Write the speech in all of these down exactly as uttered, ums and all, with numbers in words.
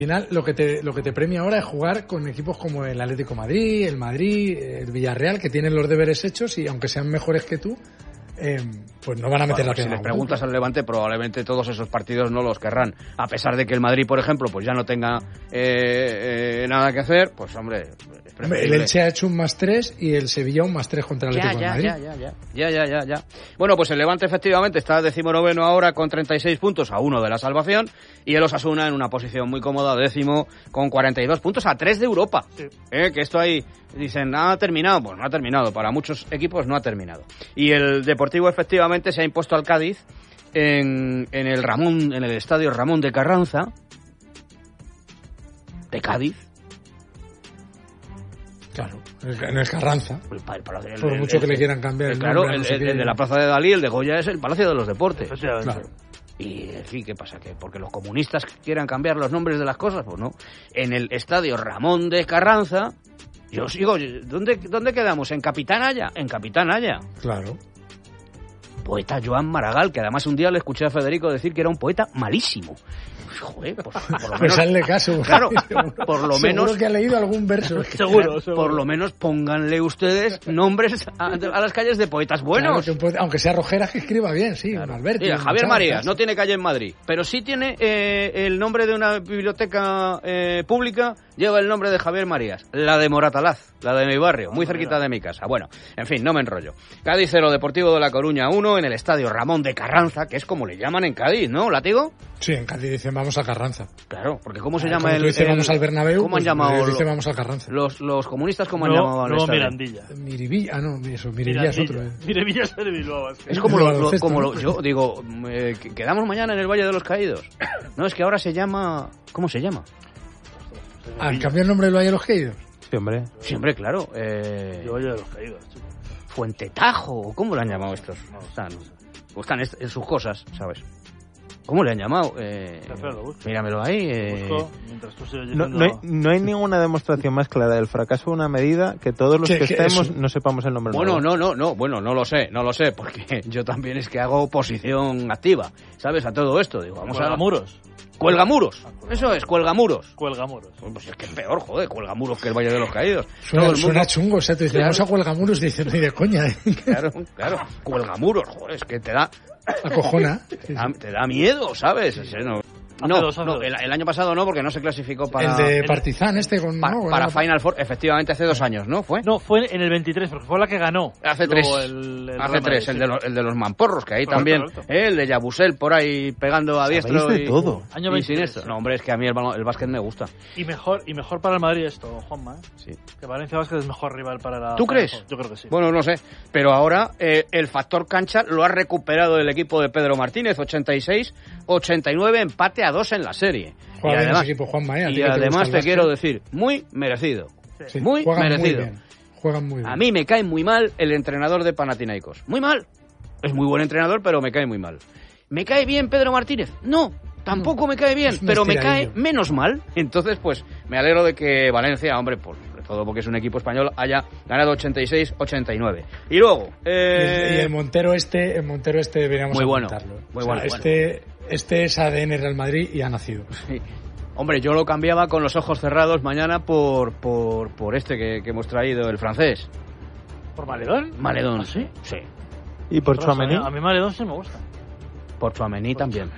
Al final, lo que te lo que te premia ahora es jugar con equipos como el Atlético de Madrid, el Madrid, el Villarreal, que tienen los deberes hechos y aunque sean mejores que tú, eh, pues no van a meter bueno, la pierna. Si les preguntas al Levante, probablemente todos esos partidos no los querrán. A pesar de que el Madrid, por ejemplo, pues ya no tenga eh, eh, nada que hacer, pues hombre... Hombre, el Elche ha hecho un más tres y el Sevilla un más tres contra el Atlético de Madrid. Ya, ya, ya, ya, ya, ya, ya. Bueno, pues el Levante efectivamente está decimonoveno ahora con treinta y seis puntos a uno de la salvación y el Osasuna en una posición muy cómoda, décimo, con cuarenta y dos puntos a tres de Europa. Sí. Eh, que esto ahí dicen, ¿ha terminado? Pues no ha terminado, para muchos equipos no ha terminado. Y el Deportivo efectivamente se ha impuesto al Cádiz en, en el Ramón, en el estadio Ramón de Carranza, de Cádiz. Claro, en el Carranza. El, el, el, el, Por mucho el, que le quieran cambiar el, el Claro, nombre, el, no sé el, el de la Plaza de Dalí, el de Goya, es el Palacio de los Deportes. Claro. Y, en fin, ¿qué pasa? ¿Que porque los comunistas quieran cambiar los nombres de las cosas? Pues no. En el estadio Ramón de Carranza, yo sigo... ¿Dónde, dónde quedamos? ¿En Capitán Haya? En Capitán Haya. Claro. Poeta Joan Maragall, que además un día le escuché a Federico decir que era un poeta malísimo. Joder, por, por lo menos... Pues hazle caso. Claro, por lo menos... Seguro que ha leído algún verso. seguro, seguro. Por lo menos pónganle ustedes nombres a, a las calles de poetas buenos. Claro, puede, aunque sea Rojera, que escriba bien, sí. Claro. Alberti, Mira, Javier Marías no tiene calle en Madrid, pero sí tiene eh, el nombre de una biblioteca eh, pública, lleva el nombre de Javier Marías, la de Moratalaz, la de mi barrio, muy cerquita de mi casa. Bueno, en fin, no me enrollo. Cádiz cero, Deportivo de La Coruña uno, en el estadio Ramón de Carranza, que es como le llaman en Cádiz, ¿no, Látigo? Sí, en Cádiz dicen vamos a Carranza. Claro, porque ¿cómo se ah, llama el...? Dice, el vamos al Bernabéu, ¿Cómo pues, han llamado? Dice vamos al Carranza. Los, los comunistas, ¿cómo no, han llamado al no, estadio? Mirandilla. Miribilla, ah, no, eso, Miribilla es otro. Eh. Miribilla es de Bilbao. Es, que es como, lo, lo, como lo, yo digo, eh, quedamos mañana en el Valle de los Caídos. No, es que ahora se llama... ¿Cómo se llama? ¿Han cambiado el nombre del Valle de los Caídos? Sí, hombre. Sí, hombre, claro. Eh... El Valle de los Caídos, chico. Fuente Tajo, ¿cómo lo han llamado estos? No, están, buscan en sus cosas, ¿sabes? ¿Cómo le han llamado? Eh, míramelo ahí. Eh... No, no, hay, no hay ninguna demostración más clara del fracaso de una medida que todos los que, que estemos eso? no sepamos el nombre. Bueno, nuevo. no, no, no, bueno, no lo sé, no lo sé, porque yo también es que hago oposición activa, ¿sabes? A todo esto, digo, vamos a... muros. Cuelgamuros, eso es, cuelgamuros. Cuelgamuros. Pues es que es peor, joder, cuelgamuros que el Valle de los Caídos. Suena, Todo el suena mundo... chungo, o sea, te dicen, vamos a cuelgamuros, dicen, ni de coña. ¿eh? Claro, claro, cuelgamuros, joder, es que te da... Acojona. Te da, te da miedo, ¿sabes? O sea, no... No, dos, no el, el año pasado no, porque no se clasificó para... El de Partizan este con... Pa, no, para no, Final Four, efectivamente, hace dos años, ¿no? ¿Fue? No, fue en el veintitrés, porque fue la que ganó. Hace tres, el, el hace tres, el de, los, el de los mamporros, que ahí correcto, también, correcto. Eh, el de Yabusel por ahí pegando a diestro de y... todo. Año y sin esto. No, hombre, es que a mí el, el básquet me gusta. Y mejor y mejor para el Madrid esto, Juanma, ¿eh? Sí. Que Valencia Básquet es mejor rival para la... ¿Tú crees? Mejor. Yo creo que sí. Bueno, no sé, pero ahora eh, el factor cancha lo ha recuperado el equipo de Pedro Martínez, ochenta y seis ochenta y nueve, empate a dos en la serie. Juega y además, equipo, Juanma, ¿eh? y además te, te quiero decir, muy merecido. Sí, muy merecido. Muy Juegan muy bien. A mí me cae muy mal el entrenador de Panathinaikos. Muy mal. Es muy buen entrenador, pero me cae muy mal. ¿Me cae bien Pedro Martínez? No, tampoco no, me cae bien, pero me cae menos mal. Entonces, pues, me alegro de que Valencia, hombre, por sobre todo porque es un equipo español, haya ganado ochenta y seis ochenta y nueve. Y luego... Eh... Y, el, y el Montero este, el Montero este deberíamos muy bueno, apuntarlo. Muy o sea, bueno. Este, este es A D N Real Madrid y ha nacido. Sí. Hombre, yo lo cambiaba con los ojos cerrados mañana por por, por este que, que hemos traído, el francés. ¿Por Maledón? Maledón. ¿Ah, sí? Sí. ¿Y por Tchouaméni? A mí Maledón sí me gusta. Por Tchouaméni también.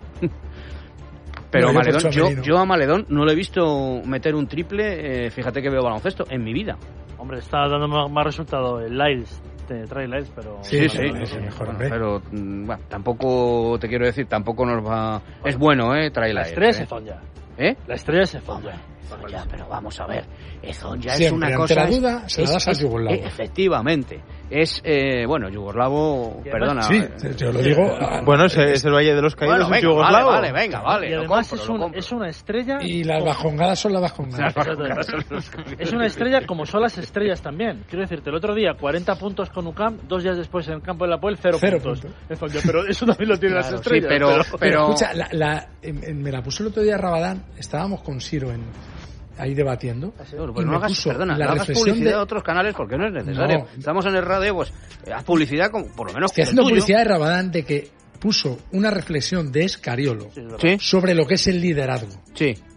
Pero no, Maledón, yo, no. yo a Maledón no le he visto meter un triple, eh, fíjate que veo baloncesto, en mi vida. Hombre, está dando más resultado el Lyles. Trae Lyles, pero... Sí, sí, no, es el mejor, bueno, pero bueno, tampoco, te quiero decir, tampoco nos va... Es bueno, ¿eh? Trae Lyles. La estrella ¿eh? se Zonja. ¿Eh? La estrella se Zonja. Zonja, pero vamos a ver, Zonja es una ante cosa... la duda, es, se la das al yugoslavo. Eh, efectivamente. Es, eh, bueno, yugoslavo, perdona. Sí, yo lo digo... Bueno, es, es el Valle de los Caídos, bueno, venga, yugoslavo. Vale, vale, venga, vale. Y además compro, es, un, es una estrella... Y las bajongadas son las bajongadas. Es una estrella como son las estrellas también. Quiero decirte, el otro día cuarenta puntos con U C A M, dos días después en el campo de la Puel, cero, cero puntos. puntos. Pero eso también lo tienen claro, las estrellas. Sí, pero, pero, pero... pero escucha, la, la, en, en, me la puso el otro día Rabadán, estábamos con Siro en... ahí debatiendo. Bueno, pues no hagas, perdona, no hagas publicidad de... a otros canales porque no es necesario. No. Estamos en el radio, pues haz publicidad con, por lo menos Estoy con haciendo el tuyo. publicidad de Rabadán de que puso una reflexión de Escariolo ¿Sí? sobre lo que es el liderazgo. Sí.